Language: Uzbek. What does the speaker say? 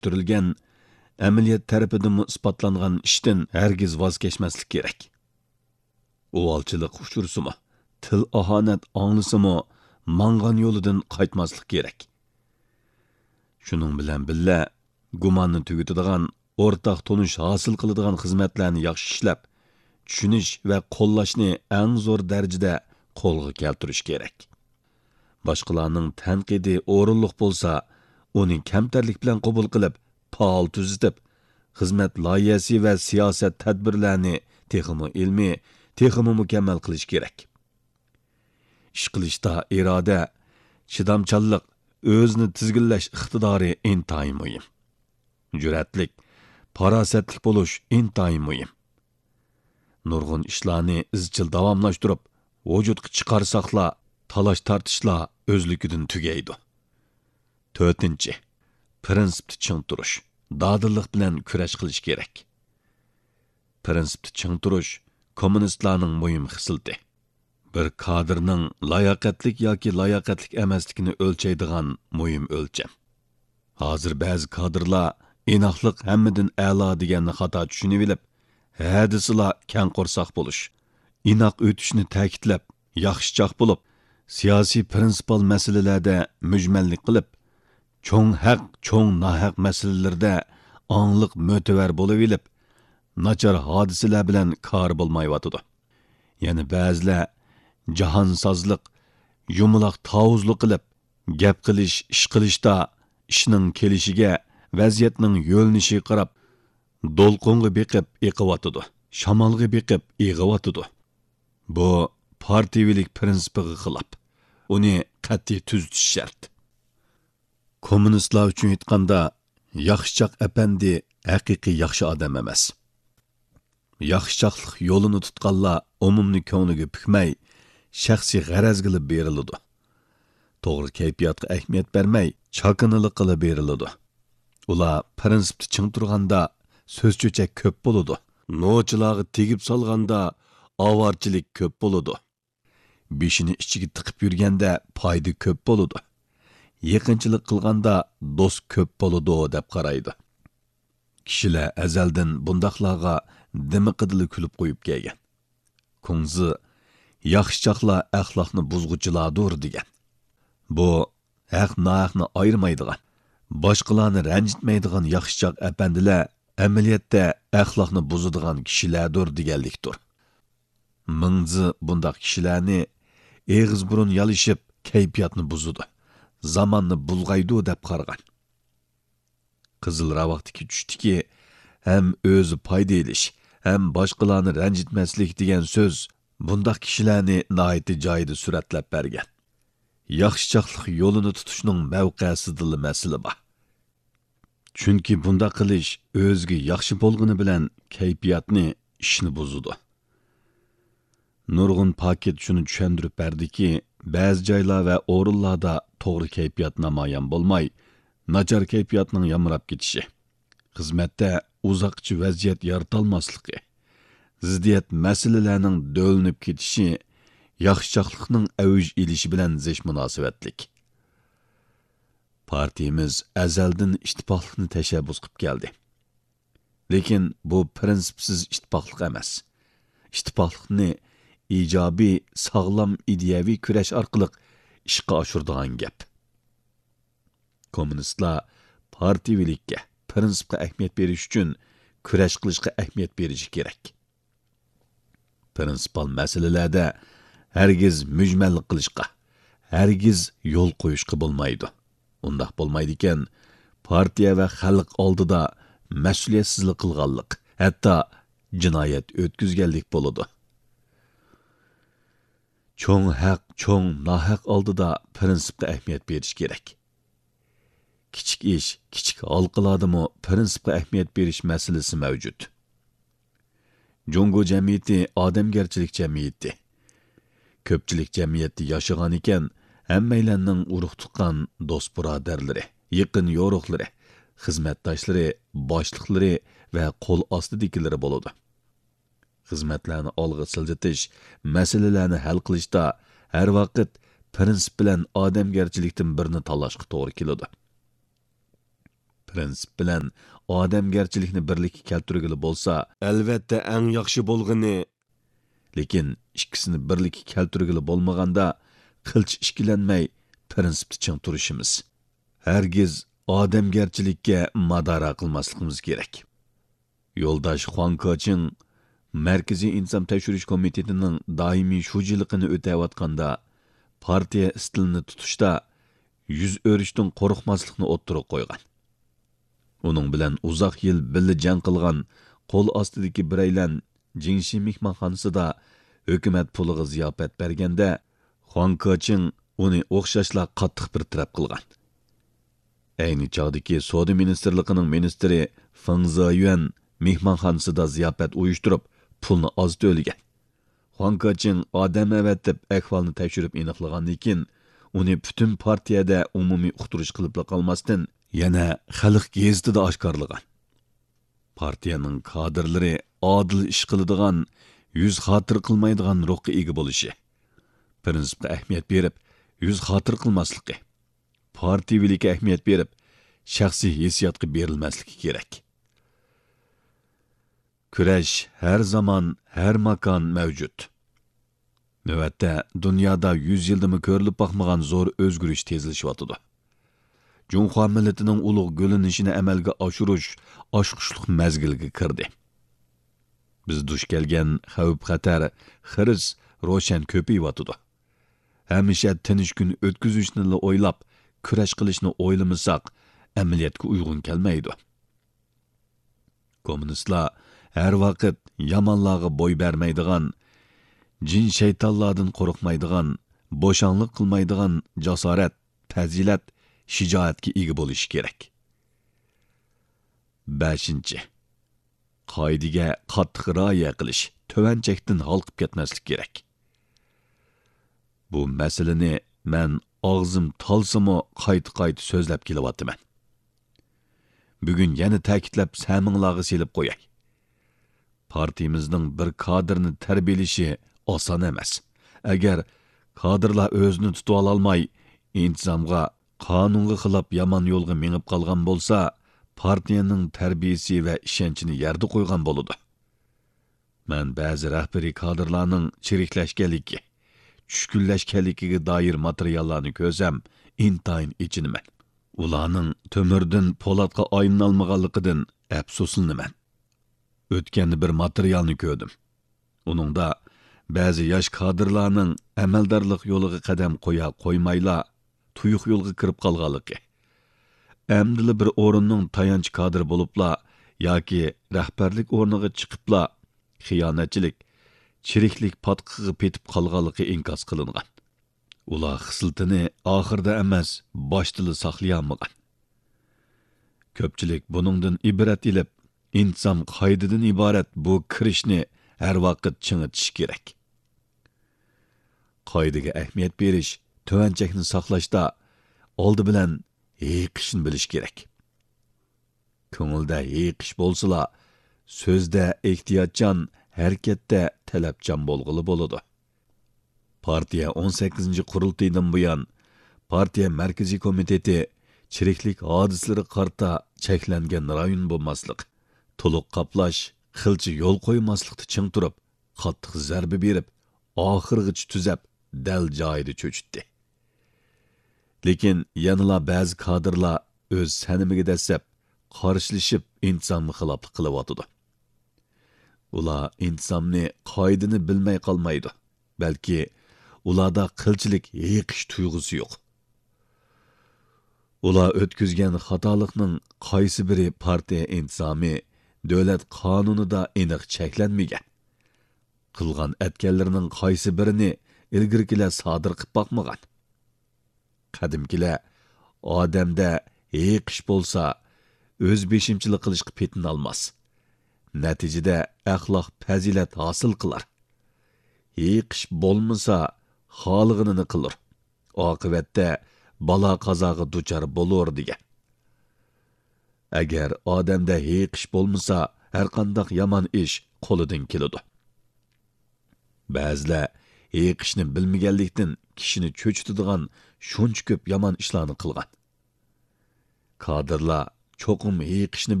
öttürülgen, amaliyat tarafından isbotlangan ishdan hargiz voz kechmaslik kerak. Uvalchilik uchursimi, til ahonat anglisimi, mangan yo'lidan qaytmaslik kerak. Shuning bilan birga, gumonni tugitadigan, o'rtaq tonish hosil qiladigan xizmatlarni yaxshi ishlab, tushunish va qo'llashni eng zo'r darajada qo'lga keltirish kerak. Boshqalarning tanqidi o'rinliq bo'lsa, uni kamtarlik bilan qabul qilib, faol tuzitib, xizmat loyihasi va siyosat tadbirlarini texmi ilmiy, texmi mukammal qilish kerak. Ish qilishda iroda, chidamchanlik, o'zni tizginlash iqtidori intayin muhim. Jur'atlik, farosatlik bo'lish intayin muhim. Nurg'un ishlarni izchil davomlashtirib, vujudga chiqarsaqla, talash tartishlar o'zligidan tugaydi. 4. Prinsipni ching turish, dadillik bilan kurash qilish kerak. Prinsipni ching turish kommunistlarning muhim xislati. Bir kadrning layoqatlik yoki layoqatlik emasligini o'lchaydigan muhim o'lcham. Hozir ba'zi kadrlar inoqlik hammadan a'lo deganni xato tushunib olib, hadislar kang qo'rsoq bo'lish, inoq o'tishni ta'kidlab, yaxshichoq bo'lib, siyosiy prinsipal masalalarda mujmallik qilib, cho'ng haq, cho'ng nohaq masalalarda ongliq mo'tavar bo'lib olib, nachar hodisalar bilan kor bo'lmayotidi. Ya'ni ba'zilar jahonsozlik, yumaloq tavuzlik qilib, gap qilish, ish qilishda ishning kelishiga, vaziyatning yo'lnishiga qarab, do'lqinga beqib eqiyotidi, shamolga beqib eg'iyotidi. Bu partiyavilik prinsipiga xilof. Uni qat'iy tuzitish shart. Kommunistlar uchun aytganda, yaxshichoq apandi haqiqiy yaxshi odam emas. Yaxshichoqlik yo'lini tutganlar umumni ko'ngliga pukmay, shaxsiy g'araz qilib beriladi. To'g'ri kayfiyatga ahamiyat bermay, chakinilik qilib beriladi. Ular prinsipni ching turganda so'z cho'chak ko'p bo'ladi. Nochilarga tegib solganda avorchilik ko'p bo'ladi. Beshini ichiga tiqib yurganda foyda ko'p bo'ladi. Yaqinchilik qilganda do'st ko'p bo'ladi deb qaraydi. Kishilar azaldan bundaqlarga dimiqidili kulib qo'yib kelgan. Kungzi yaxshichoqlar axloqni buzg'uchilardir degan. Bu haq-nohaqni ayirmaydigan, boshqalarni ranjitmaydigan yaxshichoq apandilar amaliyotda axloqni buzadigan kishilardir deganlikdir. Mingzi bundaq kishilarni eg'iz burun yalishib kayfiyatni buzadi, zamonni bulg'aydi deb qargan. Qizil ravaqdagi tushdiki, ham o'zi foyda elish, ham boshqalarni ranjitmaslik degan so'z bundaq kishilarni noiti joyida suratlab bergan. Yaxshichoqlik yo'lini tutishning mavqesidili masala bor. Chunki bunda qilish o'ziga yaxshi bo'lgani bilan kayfiyatni, ishni buzadi. Nurg'un paket shuni tushuntirib berdiki, ba'zi joylar va o'rinlarda to'g'ri kayfiyat namoyon bo'lmay, nachar kayfiyatning yamrab ketishi, xizmatda uzoqchi vaziyat yaratolmasligi, ziddiyat masalalarning do'linib ketishi, yaxshichoqlikning avuj elishi bilan zish munosabatlik. Partiyamiz azaldan ittifoqlikni tashabbus qilib keldi. Lekin bu prinsipsiz ittifoqlik emas. Ittifoqlikni ijobiy, sog'lom ideyaviy kurash orqali ishga oshiradigan gap. Kommunistlar partiyavilikka, prinsipga ahamiyat berish uchun kurash qilishga ahamiyat berishi kerak. Prinsipal masalalarda hargiz mujmallik qilishga, hargiz yo'l qo'yishga bo'lmaydi. Undaq bo'lmaydi ekan, partiya va xalq oldida mas'uliyatsizlik qilganlik, hatto jinoyat o'tkazganlik bo'ladi. Cho'ng haq, cho'ng nohaq oldida prinsipga ahamiyat berish kerak. Kichik ish, kichik halqalardami prinsipga ahamiyat berish masalasi mavjud. Jungo jamiyati odamgarchilik jamiyati. Ko'pchilik jamiyatda yashagan ekan, hammaylarning urug' tuqqan do'st birodarlari, yaqin yo'riqlari, xizmatdoshlari, boshliqlari va qo'l ostidagilari bo'ladi. Xizmatlarni olg'a siljitish, masalalarni hal qilishda har vaqt prinsip bilan odamgarchilikdan birini tanlashga to'g'ri keladi. prinsip bilan odamgarchilikni birlikka keltirgili bo'lsa, albatta eng yaxshi bo'lg'ini. Lekin ikkisini birlikka keltirgili bo'lmaganda qilch ikkilanmay prinsipni ching turishimiz. Hargiz odamgarchilikka madora qilmasligimiz kerak. Yo'ldosh Xuan Kaching Markaziy inson tekshirish komitetining doimiy shujiligini o'tayotganda partiya stilini tutishda yuz o'rishdan qo'rqmaslikni o'ttirib qo'ygan. Uning bilan uzoq yil birga jang qilgan qo'l ostidagi biraylan Jingshi mehmonxonasida hukumat puliga ziyofat berganda Xuan Kaching uni o'xshashla qattiq bir taraf qilgan. Ayni chog'dagi Savdo ministrligining ministri Feng Ziyuan mehmonxonasida ziyofat uyushtirib, pulni oz to'lagan. Xuan Kaching odam avatib ahvolni tekshirib aniqlagandan keyin uni butun partiyada umumiy uqtirish qilib qolmasdan yana xalq gazetida oshkorlagan. Partiyaning kadrlari adil ish qiladigan, yuz xotir qilmaydigan ruhga ega bo'lishi, prinsipga ahamiyat berib, yuz xotir qilmasligi, partiyavilikka ahamiyat berib, shaxsiy hissiyotga berilmasligi kerak. Kurash har zaman, har makon mavjud. Navbatda dunyoda 100 yildimi ko'rilib boqmagan zo'r o'zgarish tezlashyotidi. Junxo millatining ulug' gulinishini amalga oshirish oshqushliq mazgilga kirdi. Biz duch kelgan xavf-xatar, xiris ro'shan ko'payyotidi. Hamisha tinch kun o'tkazishni o'ylab, kurash qilishni o'ylamasak, amaliyotga uyg'un kelmaydi. Kommunistlar har vaqt yomonlarga bo'y bermaydigan, jin shaytonlardan qo'rqmaydigan, bo'shanlik qilmaydigan jasorat, fazilat, shijoatga ega bo'lishi kerak. 5. Qoidaga qattiq rioya qilish, tuvanchakdan halqib ketmaslik kerak. Bu masalani men og'zim talsimi qayta-qayta so'zlab kelyapman. Bugun yana ta'kidlab saminglarga selib qo'yay. Partiyamizning bir kadrni tarbiyalashi oson emas. Agar kadrlar o'zini tutib ololmay, intizomga, qonunga xilof yomon yo'lga mengib qolgan bo'lsa, partiyaning tarbiyasi va ishonchini yerda qo'ygan bo'ladi. Men ba'zi rahbariy kadrlarning chiriklashganligi, tushkunlashganligiga doir materiallarni ko'rsam, intayin ichinaman. Ularning to'mirdan po'latga aylanolmaganligidan afsuslanaman. O'tganda bir materialni ko'rdim. Uningda ba'zi yosh kadrlarning amaldorlik yo'liga qadam qo'ya qo'ymayla tuyuq yo'lga kirib qolganligi. Amdili bir o'rinning tayanch kadr bo'libla yoki rahbarlik o'rniga chiqibla xiyonatchilik, chiriklik patqiga petib qolganligi inkos qilingan. Ular xislitini oxirda emas, boshda saqlayolmagan. Ko'pchilik buningdan ibrat ilib, inson qoidadan iborat bu kirishni har vaqt chingitish kerak. Qoidaga ahamiyat berish, tuvanchakni saqlashda oldi bilan yiqishni bilish kerak. Ko'ngilda yiqish bo'lsa, so'zda ehtiyotchan, harakatda talabchan bo'lg'ili bo'ladi. Partiya 18 qurultaydan buyon partiya markaziy komiteti chiriklik hodislari qarta cheklangan rayon bo'lmaslik, to'liq qaplash, xilchi yo'l qo'ymaslikda ching turib, qattiq zarba berib, oxirgacha tuzab, dal joyida cho'chitdi. Lekin yanıla ba'zi kadrlar o'z sanimiga dasab, qarshilashib, insonni xiloflik qilyotdi. Ular insonni qoidani bilmay qolmaydi, balki ularda qilchilik yiqish tuyg'usi yo'q. Ular o'tkazgan xatolikning qaysi biri partiya intizomi, davlat qonunida aniq cheklanmagan. Qilgan atganlarining qaysi birini ilgirkilar sodir qilib boqmagan. Qadimkilar odamda yiqish bo'lsa, o'z beshimchilik qilishga petin olmas. Natijada axloq fazilat hosil qilar. Yiqish bo'lmasa, xolig'ini qilar. Oqibatda balo qazoga duchor bo'lur degan. Agar odamda yiqish bo'lmasa, har qanday yomon ish qo'lidan keladi. Ba'zilar yiqishni bilmaganlikdan kishini cho'chitadigan shuncha ko'p yomon ishlarni qilgan. Kadrlar cho'qim hayiqishni